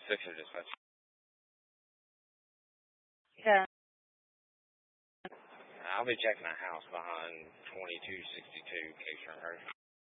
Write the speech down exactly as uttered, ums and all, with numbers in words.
Fixer dispatch. Yeah. I'll be checking a house behind twenty-two sixty-two Case Road.